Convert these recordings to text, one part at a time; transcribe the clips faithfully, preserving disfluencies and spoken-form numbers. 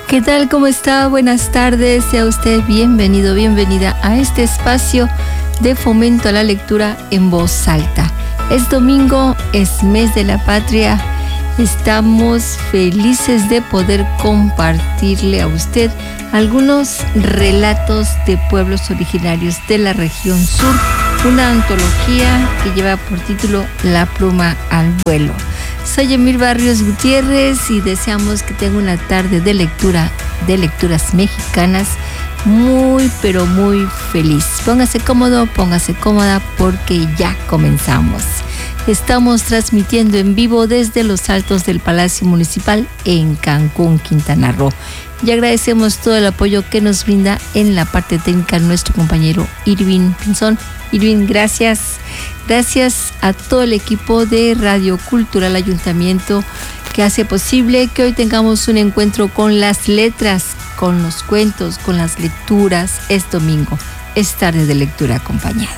¿Qué tal? ¿Cómo está? Buenas tardes. Sea usted bienvenido, bienvenida a este espacio de fomento a la lectura en voz alta. Es domingo, es mes de la patria. Estamos felices de poder compartirle a usted algunos relatos de pueblos originarios de la región sur, una antología que lleva por título La pluma al vuelo. Soy Emir Barrios Gutiérrez y deseamos que tenga una tarde de lectura, de lecturas mexicanas, muy pero muy feliz. Póngase cómodo, póngase cómoda porque ya comenzamos. Estamos transmitiendo en vivo desde los altos del Palacio Municipal en Cancún, Quintana Roo. Y agradecemos todo el apoyo que nos brinda en la parte técnica nuestro compañero Irving Pinzón. Irving, gracias. Gracias a todo el equipo de Radio Cultural Ayuntamiento que hace posible que hoy tengamos un encuentro con las letras, con los cuentos, con las lecturas. Es domingo, es tarde de lectura acompañada.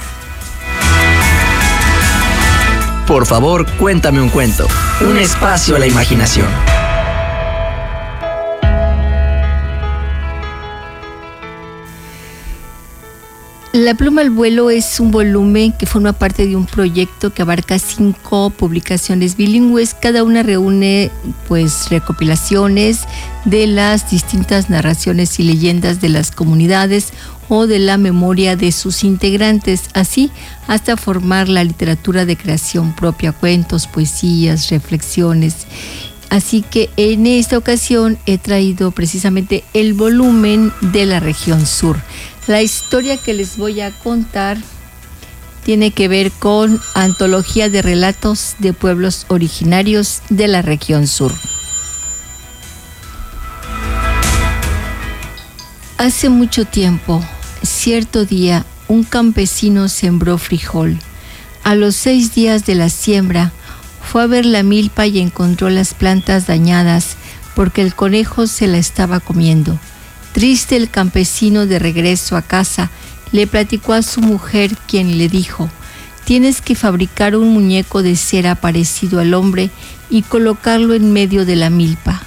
Por favor, cuéntame un cuento. Un espacio a la imaginación. La pluma al vuelo es un volumen que forma parte de un proyecto que abarca cinco publicaciones bilingües. Cada una reúne pues recopilaciones de las distintas narraciones y leyendas de las comunidades o de la memoria de sus integrantes, así hasta formar la literatura de creación propia, cuentos, poesías, reflexiones. Así que en esta ocasión he traído precisamente el volumen de la región sur. La historia que les voy a contar tiene que ver con antología de relatos de pueblos originarios de la región sur. Hace mucho tiempo, cierto día, un campesino sembró frijol. A los seis días de la siembra, fue a ver la milpa y encontró las plantas dañadas porque el conejo se la estaba comiendo. Triste el campesino, de regreso a casa, le platicó a su mujer, quien le dijo: tienes que fabricar un muñeco de cera parecido al hombre y colocarlo en medio de la milpa.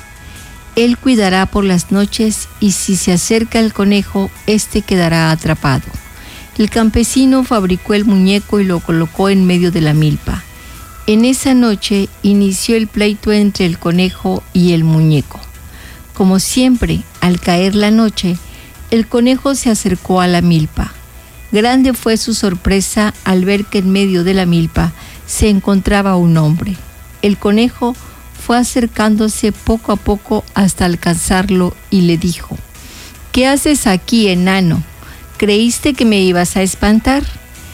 Él cuidará por las noches y si se acerca el conejo, éste quedará atrapado. El campesino fabricó el muñeco y lo colocó en medio de la milpa. En esa noche inició el pleito entre el conejo y el muñeco. Como siempre, al caer la noche, el conejo se acercó a la milpa. Grande fue su sorpresa al ver que en medio de la milpa se encontraba un hombre. El conejo fue acercándose poco a poco hasta alcanzarlo y le dijo: ¿qué haces aquí, enano? ¿Creíste que me ibas a espantar?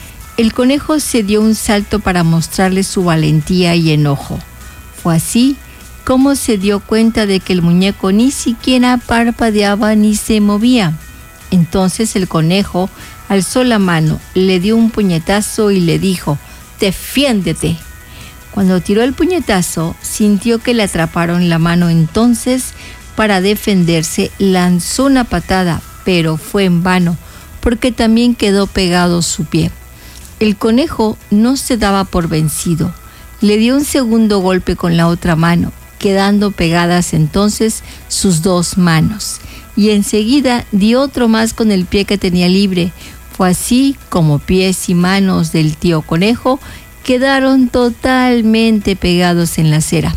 El conejo se dio un salto para mostrarle su valentía y enojo. Fue así como se dio cuenta de que el muñeco ni siquiera parpadeaba ni se movía. Entonces el conejo alzó la mano, le dio un puñetazo y le dijo: ¡defiéndete! Cuando tiró el puñetazo, sintió que le atraparon la mano. Entonces, para defenderse, lanzó una patada, pero fue en vano, porque también quedó pegado su pie. El conejo no se daba por vencido. Le dio un segundo golpe con la otra mano, quedando pegadas entonces sus dos manos. Y enseguida dio otro más con el pie que tenía libre. Fue así como pies y manos del tío conejo quedaron totalmente pegados en la cera.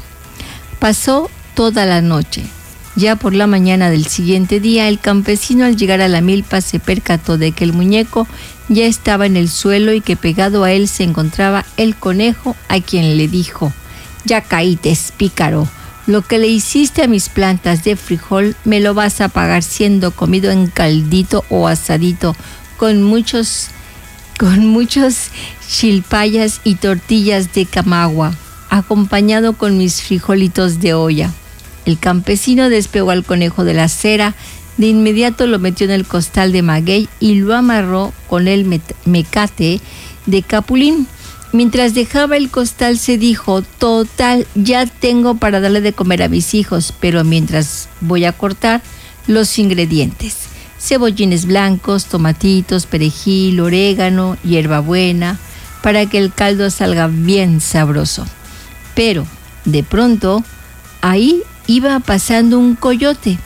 Pasó toda la noche. Ya por la mañana del siguiente día, el campesino, al llegar a la milpa, se percató de que el muñeco ya estaba en el suelo y que pegado a él se encontraba el conejo, a quien le dijo: ya caítes, pícaro. Lo que le hiciste a mis plantas de frijol me lo vas a pagar siendo comido en caldito o asadito con muchos, con muchos chilpayas y tortillas de camagua, acompañado con mis frijolitos de olla. El campesino despegó al conejo de la cera, de inmediato lo metió en el costal de maguey y lo amarró con el met- mecate de capulín. Mientras dejaba el costal se dijo: total, ya tengo para darle de comer a mis hijos, pero mientras voy a cortar los ingredientes: cebollines blancos, tomatitos, perejil, orégano, hierbabuena, para que el caldo salga bien sabroso. Pero de pronto ahí iba pasando un coyote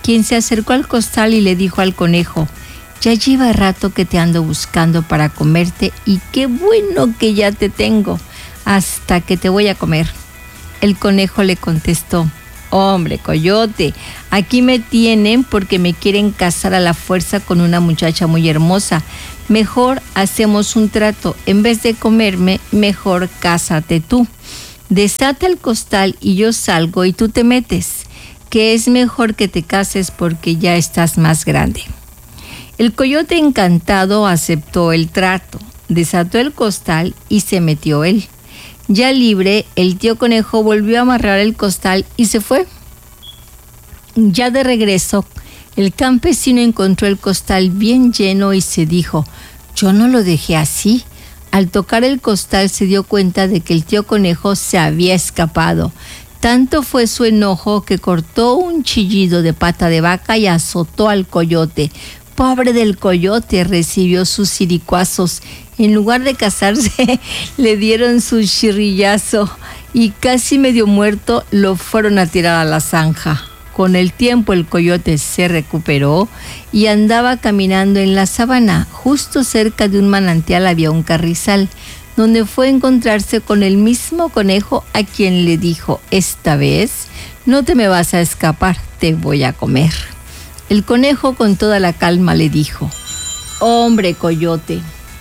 quien se acercó al costal y le dijo al conejo: ya lleva rato que te ando buscando para comerte y qué bueno que ya te tengo, hasta que te voy a comer. El conejo le contestó: hombre, coyote, aquí me tienen porque me quieren casar a la fuerza con una muchacha muy hermosa. Mejor hacemos un trato, en vez de comerme, mejor cásate tú. Desata el costal y yo salgo y tú te metes, que es mejor que te cases porque ya estás más grande. El coyote encantado aceptó el trato, desató el costal y se metió él. Ya libre, el tío conejo volvió a amarrar el costal y se fue. Ya de regreso, el campesino encontró el costal bien lleno y se dijo: yo no lo dejé así. Al tocar el costal se dio cuenta de que el tío conejo se había escapado. Tanto fue su enojo que cortó un chillido de pata de vaca y azotó al coyote. Pobre del coyote, recibió sus siricuazos. En lugar de casarse, le dieron su chirrillazo y casi medio muerto lo fueron a tirar a la zanja. Con el tiempo el coyote se recuperó y andaba caminando en la sabana. Justo cerca de un manantial había un carrizal, donde fue a encontrarse con el mismo conejo, a quien le dijo: esta vez no te me vas a escapar, te voy a comer. El conejo con toda la calma le dijo: hombre coyote,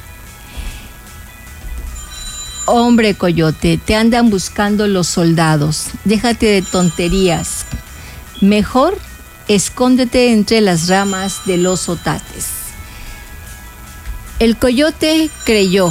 hombre coyote, te andan buscando los soldados, déjate de tonterías, mejor escóndete entre las ramas de los otates. El coyote creyó,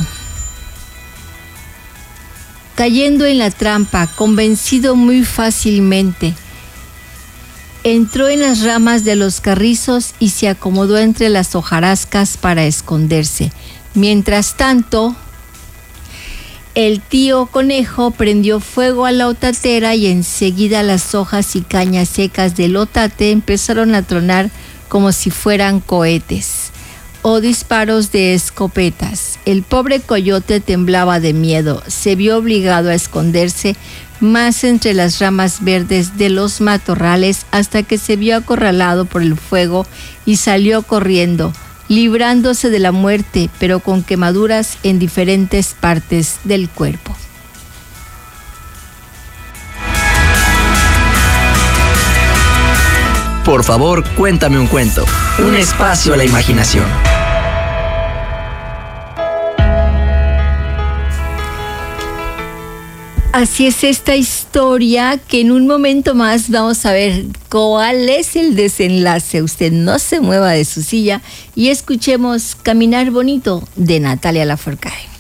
cayendo en la trampa, convencido muy fácilmente. Entró en las ramas de los carrizos y se acomodó entre las hojarascas para esconderse. Mientras tanto, el tío conejo prendió fuego a la otatera y enseguida las hojas y cañas secas del otate empezaron a tronar como si fueran cohetes o disparos de escopetas. El pobre coyote temblaba de miedo, se vio obligado a esconderse más entre las ramas verdes de los matorrales hasta que se vio acorralado por el fuego y salió corriendo, librándose de la muerte, pero con quemaduras en diferentes partes del cuerpo. Por favor, cuéntame un cuento. Un espacio a la imaginación. Así es esta historia, que en un momento más vamos a ver cuál es el desenlace. Usted no se mueva de su silla y escuchemos Caminar Bonito de Natalia Lafourcade.